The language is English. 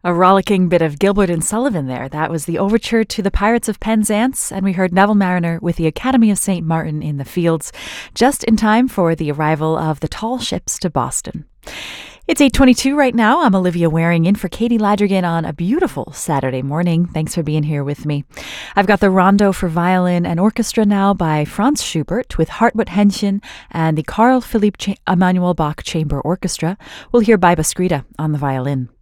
A rollicking bit of Gilbert and Sullivan there. That was the overture to The Pirates of Penzance, and we heard Neville Marriner with the Academy of St. Martin in the Fields, just in time for the arrival of the tall ships to Boston. It's 8:22 right now. I'm Olivia Waring in for Katie Ladrigan on a beautiful Saturday morning. Thanks for being here with me. I've got the Rondo for Violin and Orchestra now by Franz Schubert with Hartmut Henschen and the Carl Philipp Emanuel Bach Chamber Orchestra. We'll hear Biba Skrita on the violin.